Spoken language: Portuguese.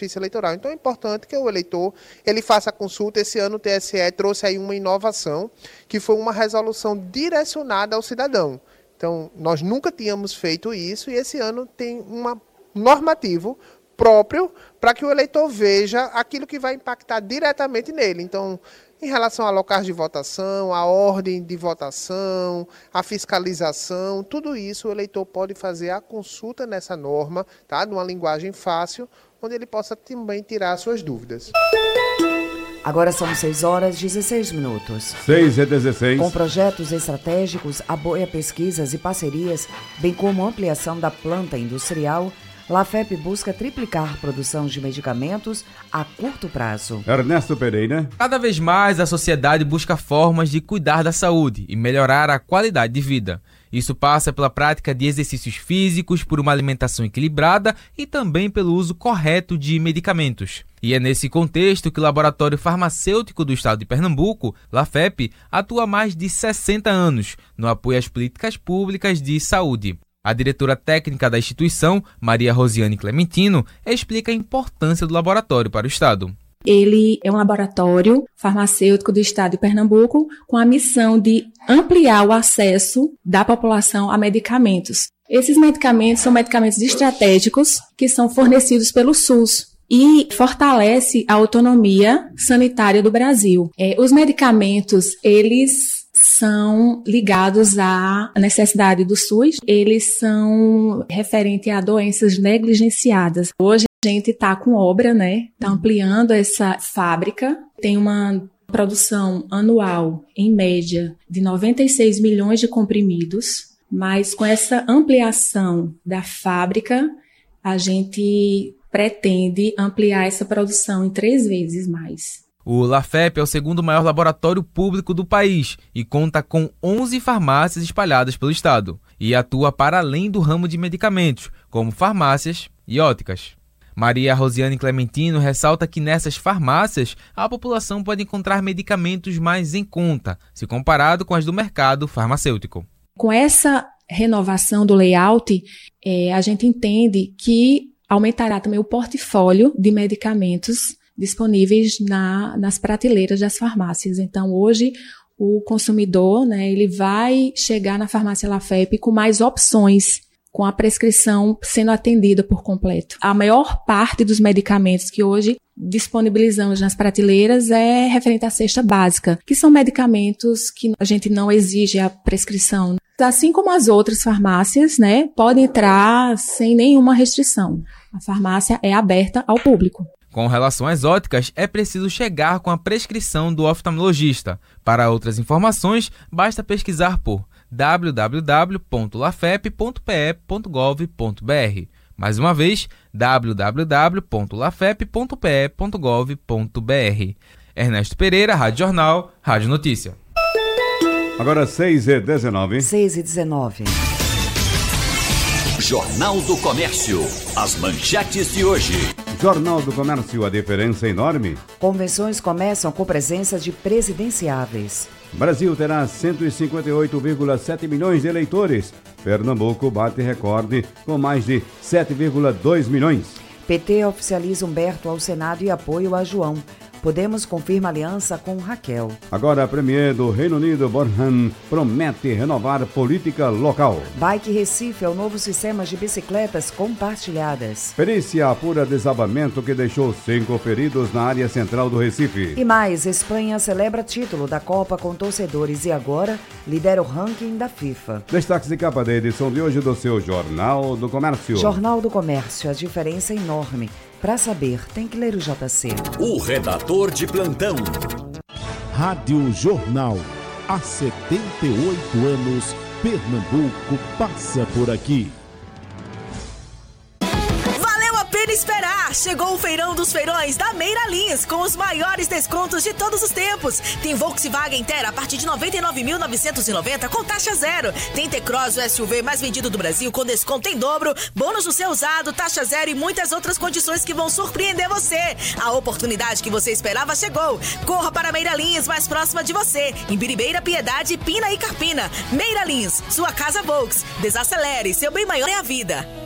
Justiça Eleitoral. Então é importante que o eleitor ele faça a consulta. Esse ano o TSE trouxe aí uma inovação, que foi uma resolução direcionada ao cidadão. Então nós nunca tínhamos feito isso e esse ano tem um normativo próprio para que o eleitor veja aquilo que vai impactar diretamente nele. Então, em relação a locais de votação, a ordem de votação, a fiscalização, tudo isso o eleitor pode fazer a consulta nessa norma, tá? Numa linguagem fácil, onde ele possa também tirar suas dúvidas. Agora são 6h16. 6h16. Com projetos estratégicos, apoia pesquisas e parcerias, bem como ampliação da planta industrial, Lafep busca triplicar a produção de medicamentos a curto prazo. Ernesto Pereira. Cada vez mais a sociedade busca formas de cuidar da saúde e melhorar a qualidade de vida. Isso passa pela prática de exercícios físicos, por uma alimentação equilibrada e também pelo uso correto de medicamentos. E é nesse contexto que o Laboratório Farmacêutico do Estado de Pernambuco, Lafep, atua há mais de 60 anos no apoio às políticas públicas de saúde. A diretora técnica da instituição, Maria Rosiane Clementino, explica a importância do laboratório para o Estado. Ele é um laboratório farmacêutico do Estado de Pernambuco com a missão de ampliar o acesso da população a medicamentos. Esses medicamentos são medicamentos estratégicos que são fornecidos pelo SUS e fortalece a autonomia sanitária do Brasil. Os medicamentos, eles são ligados à necessidade do SUS, eles são referentes a doenças negligenciadas. Hoje a gente está com obra, né? Está ampliando essa fábrica, tem uma produção anual, em média, de 96 milhões de comprimidos, mas com essa ampliação da fábrica, a gente pretende ampliar essa produção em 3 vezes mais. O Lafep é o segundo maior laboratório público do país e conta com 11 farmácias espalhadas pelo estado e atua para além do ramo de medicamentos, como farmácias e óticas. Maria Rosiane Clementino ressalta que nessas farmácias a população pode encontrar medicamentos mais em conta, se comparado com as do mercado farmacêutico. Com essa renovação do layout, a gente entende que aumentará também o portfólio de medicamentos disponíveis nas prateleiras das farmácias. Então, hoje, o consumidor, né, ele vai chegar na farmácia Lafep com mais opções, com a prescrição sendo atendida por completo. A maior parte dos medicamentos que hoje disponibilizamos nas prateleiras é referente à cesta básica, que são medicamentos que a gente não exige a prescrição. Assim como as outras farmácias, né, podem entrar sem nenhuma restrição. A farmácia é aberta ao público. Com relação às óticas, é preciso chegar com a prescrição do oftalmologista. Para outras informações, basta pesquisar por www.lafep.pe.gov.br. Mais uma vez, www.lafep.pe.gov.br. Ernesto Pereira, Rádio Jornal, Rádio Notícia. Agora 6h19. 6h19. Jornal do Comércio. As manchetes de hoje. Jornal do Comércio, a diferença é enorme. Convenções começam com presença de presidenciáveis. Brasil terá 158,7 milhões de eleitores. Pernambuco bate recorde com mais de 7,2 milhões. PT oficializa Humberto ao Senado e apoio a João. Podemos confirma aliança com Raquel. Agora a premier do Reino Unido, Bornham, promete renovar política local. Bike Recife é o novo sistema de bicicletas compartilhadas. Perícia apura desabamento que deixou 5 feridos na área central do Recife. E mais, Espanha celebra título da Copa com torcedores e agora lidera o ranking da FIFA. Destaques de capa da edição de hoje do seu Jornal do Comércio. Jornal do Comércio, a diferença é enorme. Para saber, tem que ler o JC. O redator de plantão. Rádio Jornal. Há 78 anos, Pernambuco passa por aqui. Esperar! Chegou o Feirão dos Feirões da Meira Lins, com os maiores descontos de todos os tempos. Tem Volkswagen Terra a partir de R$ 99.990 com taxa zero. Tem T-Cross, o SUV mais vendido do Brasil, com desconto em dobro, bônus do seu usado, taxa zero e muitas outras condições que vão surpreender você. A oportunidade que você esperava chegou. Corra para a Meira Lins, mais próxima de você, em Biribeira, Piedade, Pina e Carpina. Meira Lins, sua casa Volks. Desacelere, seu bem maior é a vida.